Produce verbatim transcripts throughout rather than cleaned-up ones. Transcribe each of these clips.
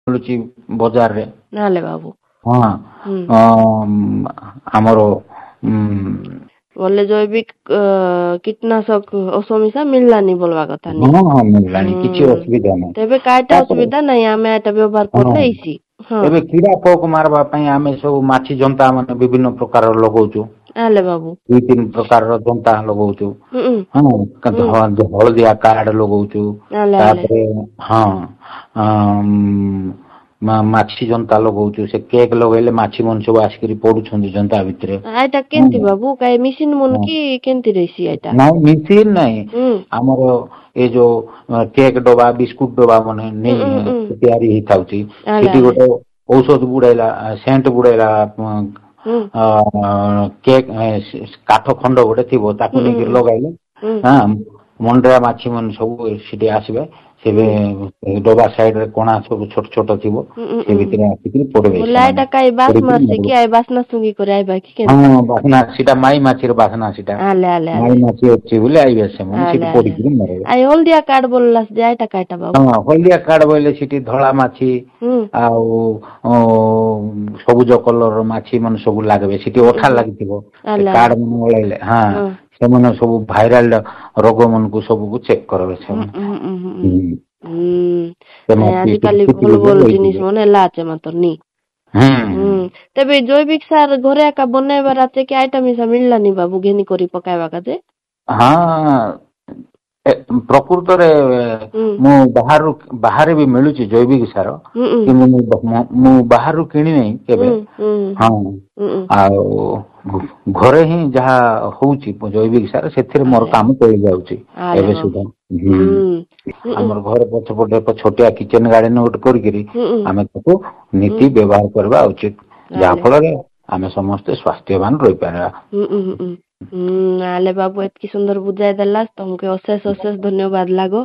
ମିଳୁଛି ବଜାରରେ ନାଲେ ବାବୁ ହଁ ଆମର ବୋଲେ ଜୈବିକ କୀଟନାଶକ ଔଷଧ ମିଶା ମିଳିଲାନି ବୋଲବା କଥା ହଁ ହଁ ମିଳିଲାନି କିଛି ଅସୁବିଧା ନାହିଁ। ତେବେ କାଇଟା ଅସୁବିଧା ନାହିଁ ଆମେ ଏଟା ବ୍ୟବହାର କଲେ ହେଇସି। ଏବେ କିଡା ପୋକ ମାରବା ପାଇଁ ଆମେ ସବୁ ମାଛି ଜନ୍ତା ମାନେ ବିଭିନ୍ନ ପ୍ରକାର ଲଗାଉଛୁ। ଆଲେ ବାବୁ ଦୁଇ ତିନି ପ୍ରକାରର ଜନ୍ତା ଲଗାଉଛୁ ହଁ ହଳଦିଆ କାର୍ଡ ଲଗାଉଛୁ ତାପରେ ହଁ ମାଛି ଜନ୍ତା ଲଗାଉଛୁ ସେ କେକ୍ ଲଗେଇଲେ ମାଛି ମାନେ ସବୁ ଆସିକରି ପଡୁଛନ୍ତି ଜନ୍ତା ଭିତରେ। ଏଇଟା କେମିତି ବାବୁ କାଇ ମେସିନ ମନ କି କେମିତି ରହିସି ଏଇଟା? ନାଇଁ ମେସିନ ନାହିଁ ଆମର ଏ ଯୋଉ କେକ୍ ଡବା ବିସ୍କୁଟ ଡବା ମାନେ ନେଇ ତିଆରି ହେଇଥାଉଛି ସେଠି ଗୋଟେ ଔଷଧ ଗୁଡାଇଲା ସେଣ୍ଟ ଗୁଡାଇଲା କେକ୍ କାଠ ଖଣ୍ଡ ଗୋଟେ ଥିବ ତାକୁ ନେଇକି ଲଗାଇଲେ ହଁ ମଣ୍ଡା ମାଛି ମାନେ ସବୁ ସେଠି ଆସିବେ ସେବେ ଡବା ସାଇଡ ରେ କଣା ସବୁ ଛୋଟ ଛୋଟ ଥିବ ସେ ଭିତରେ ଆସିକି ପଡିବେ ହଁ ବାସ୍ନା ସେଟା ମାଇ ମାଛିର ବାସ୍ନା ସେଟା ମାଇ ମାଛି ଅଛି ବୋଲି ଆଇବେ ସେମାନେ ସେଠି ପଡିକିରି ମରିବେ। ହଳଦିଆ କାର୍ଡ ବୋଲଲା ଏଇଟା କାଇଟା ବାବୁ? ହଁ ହଳଦିଆ କାର୍ଡ ବୋଇଲେ ସେଠି ଧଳା ମାଛି ଆଉ ସବୁଜ କଲର ମାଛି ମାନେ ସବୁ ଲାଗିବେ ସେଠି ଅଠା ଲାଗିଥିବ କାର୍ଡ ମାନେ ଓଳେଇଲେ ହଁ ସେମାନେ ସବୁ ଭାଇରାଲ ରୋଗ ମାନଙ୍କୁ ସବୁକୁ ଚେକ୍ କରିବେ ସେମାନେ। ଆଜିକାଲି ଭଲ ଭଲ ଜିନିଷ ମାନେ ହେଲା ଅଛି ମାତ୍ର ନି ତେବେ ଜୈବିକ ସାର ଘରେ ଏକା ବନେଇବାର ଅଛି କି ଆଇଟା ମିଶା ମିଳିଲାନି ବାବୁ ଘେନି କରି ପକାଇବା କାଜେ? ହଁ ପ୍ରକୃତରେ ମୁଁ ବାହାରୁ ବାହାରେ ବି ମିଳୁଛି ଜୈବିକ ସାର କିନ୍ତୁ ମୁଁ ବାହାରୁ କିଣି ନାହିଁ କେବେ ହଁ ଆଉ ଘରେ ହିଁ ଯାହା ହଉଛି ଜୈବିକ ସାର ସେଥିରେ ମୋର କାମ ଚଳି ଯାଉଛି ଏବେ ସୁଦ୍ଧା। ଆମର ଘର ପଛପଟେ ଛୋଟିଆ କିଚେନ ଗାର୍ଡେନ ଗୋଟେ କରିକିରି ଆମେ ତାକୁ ନୀତି ବ୍ୟବହାର କରିବା ଉଚିତ ଯାହା ଫଳରେ ଆମେ ସମସ୍ତେ ସ୍ୱାସ୍ଥ୍ୟବାନ ରହିପାରିବା। ଆଲେ ବାବୁ ଏତକି ସୁନ୍ଦର ବୁଝାଇ ଦେଲା ତମକୁ ଅଶେଷ ଅଶେଷ ଧନ୍ୟବାଦ ଲାଗो।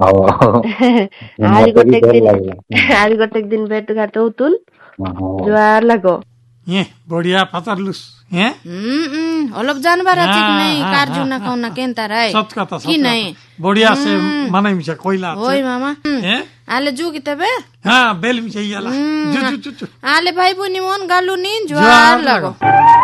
ଆହୁରି ଗୋଟେ ଦିନ ଆହୁରି ଗୋଟେ ଦିନ भेट घाट होतुन जुआर लगो ये बढ़िया पतरलुस हैं हम्म अलग जानवर আছে কি নাই কার জুনা কোনা কেনতা রাই সত কথা কি নাই बढ़िया से माने मिसे कोइला ओय मामा हैं आले जू की तबे हां बेल मिसे याला जू जू जू आले भाई बुनी मोन गालू नी जुआर लगो।